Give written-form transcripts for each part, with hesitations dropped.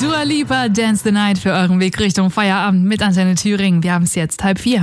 Dua Lipa, Dance the Night für euren Weg Richtung Feierabend mit Antenne Thüringen. Wir haben es jetzt 3:30.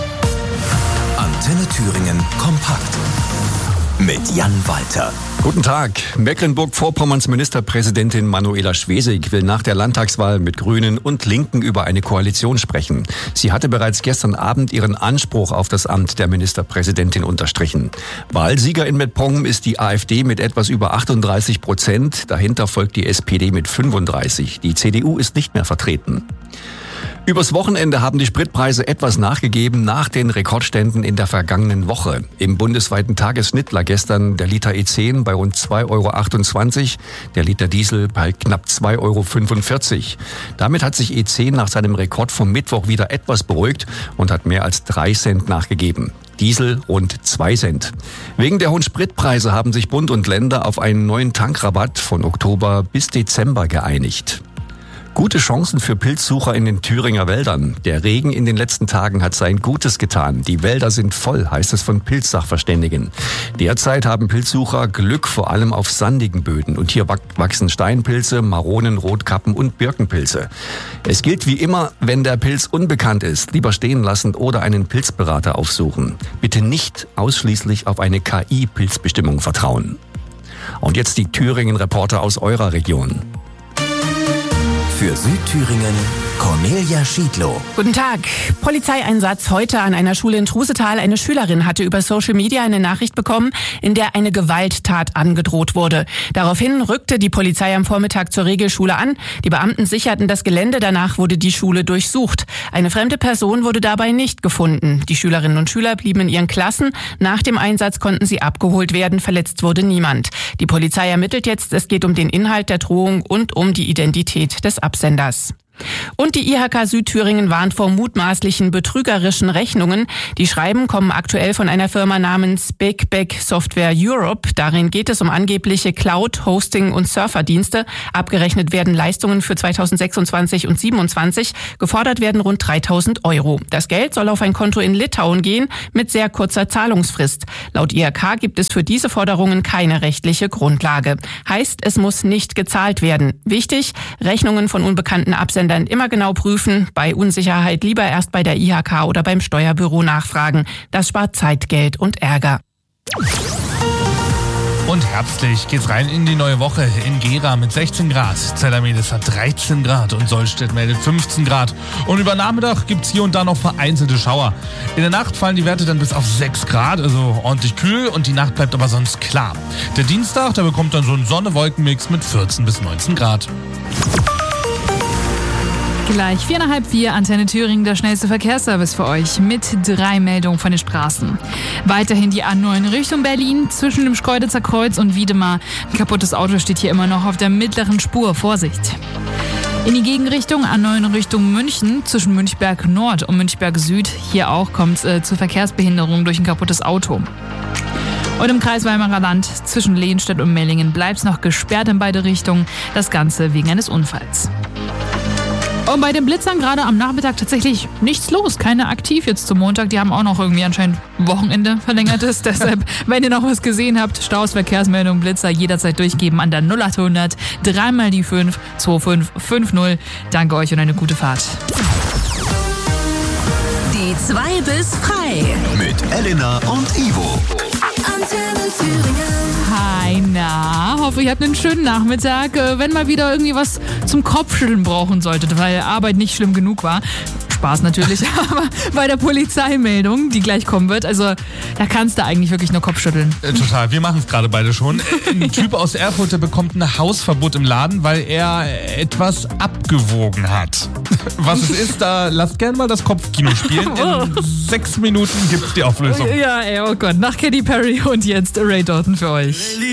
Antenne Thüringen kompakt mit Jan Walter. Guten Tag. Mecklenburg-Vorpommerns Ministerpräsidentin Manuela Schwesig will nach der Landtagswahl mit Grünen und Linken über eine Koalition sprechen. Sie hatte bereits gestern Abend ihren Anspruch auf das Amt der Ministerpräsidentin unterstrichen. Wahlsieger in Mettmann ist die AfD mit etwas über 38%. Dahinter folgt die SPD mit 35%. Die CDU ist nicht mehr vertreten. Übers Wochenende haben die Spritpreise etwas nachgegeben nach den Rekordständen in der vergangenen Woche. Im bundesweiten Tagesschnitt lag gestern der Liter E10 bei rund 2,28 €, der Liter Diesel bei knapp 2,45 €. Damit hat sich E10 nach seinem Rekord vom Mittwoch wieder etwas beruhigt und hat mehr als 3 Cent nachgegeben. Diesel rund 2 Cent. Wegen der hohen Spritpreise haben sich Bund und Länder auf einen neuen Tankrabatt von Oktober bis Dezember geeinigt. Gute Chancen für Pilzsucher in den Thüringer Wäldern. Der Regen in den letzten Tagen hat sein Gutes getan. Die Wälder sind voll, heißt es von Pilzsachverständigen. Derzeit haben Pilzsucher Glück vor allem auf sandigen Böden. Und hier wachsen Steinpilze, Maronen, Rotkappen und Birkenpilze. Es gilt wie immer, wenn der Pilz unbekannt ist, lieber stehen lassen oder einen Pilzberater aufsuchen. Bitte nicht ausschließlich auf eine KI-Pilzbestimmung vertrauen. Und jetzt die Thüringen-Reporter aus eurer Region. Für Südthüringen Cornelia Schiedlow. Guten Tag. Polizeieinsatz heute an einer Schule in Trusetal. Eine Schülerin hatte über Social Media eine Nachricht bekommen, in der eine Gewalttat angedroht wurde. Daraufhin rückte die Polizei am Vormittag zur Regelschule an. Die Beamten sicherten das Gelände. Danach wurde die Schule durchsucht. Eine fremde Person wurde dabei nicht gefunden. Die Schülerinnen und Schüler blieben in ihren Klassen. Nach dem Einsatz konnten sie abgeholt werden. Verletzt wurde niemand. Die Polizei ermittelt jetzt. Es geht um den Inhalt der Drohung und um die Identität des Absenders. Und die IHK Südthüringen warnt vor mutmaßlichen betrügerischen Rechnungen. Die Schreiben kommen aktuell von einer Firma namens Big Bag Software Europe. Darin geht es um angebliche Cloud-, Hosting- und Surferdienste. Abgerechnet werden Leistungen für 2026 und 2027. Gefordert werden rund 3.000 €. Das Geld soll auf ein Konto in Litauen gehen mit sehr kurzer Zahlungsfrist. Laut IHK gibt es für diese Forderungen keine rechtliche Grundlage. Heißt, es muss nicht gezahlt werden. Wichtig, Rechnungen von unbekannten Absendern immer genau prüfen, bei Unsicherheit lieber erst bei der IHK oder beim Steuerbüro nachfragen. Das spart Zeit, Geld und Ärger. Und herbstlich geht's rein in die neue Woche. In Gera mit 16 Grad, Zellermedes hat 13 Grad und Sollstedt meldet 15 Grad. Und über Nachmittag gibt's hier und da noch vereinzelte Schauer. In der Nacht fallen die Werte dann bis auf 6 Grad, also ordentlich kühl, und die Nacht bleibt aber sonst klar. Der Dienstag, der bekommt dann so einen Sonne-Wolken-Mix mit 14 bis 19 Grad. Gleich 3:45, Antenne Thüringen, der schnellste Verkehrsservice für euch mit 3 Meldungen von den Straßen. Weiterhin die A9 Richtung Berlin zwischen dem Schkeuditzer Kreuz und Wiedemar. Ein kaputtes Auto steht hier immer noch auf der mittleren Spur. Vorsicht! In die Gegenrichtung A9 Richtung München zwischen Münchberg Nord und Münchberg Süd. Hier auch kommt es zu Verkehrsbehinderungen durch ein kaputtes Auto. Und im Kreis Weimarer Land zwischen Lehnstedt und Mellingen bleibt es noch gesperrt in beide Richtungen. Das Ganze wegen eines Unfalls. Und bei den Blitzern gerade am Nachmittag tatsächlich nichts los, keine aktiv jetzt zum Montag. Die haben auch noch irgendwie anscheinend Wochenende verlängertes. Deshalb, wenn ihr noch was gesehen habt, Staus, Verkehrsmeldung, Blitzer jederzeit durchgeben an der 0800 3 die 5 2550. Danke euch und eine gute Fahrt. Die 2 bis frei. Mit Elena und Ivo. Antenne Thüringen. Hi, na, hoffe, ihr habt einen schönen Nachmittag. Wenn mal wieder irgendwie was zum Kopfschütteln brauchen solltet, weil Arbeit nicht schlimm genug war. Spaß natürlich, aber bei der Polizeimeldung, die gleich kommen wird, also da kannst du eigentlich wirklich nur Kopfschütteln. Total, wir machen es gerade beide schon. Ein Typ aus Erfurt, der bekommt ein Hausverbot im Laden, weil er etwas abgewogen hat. Was es ist, da lasst gerne mal das Kopfkino spielen. In 6 Minuten gibt's die Auflösung. Ja, ey, oh Gott, nach Katy Perry und jetzt Ray Dalton für euch.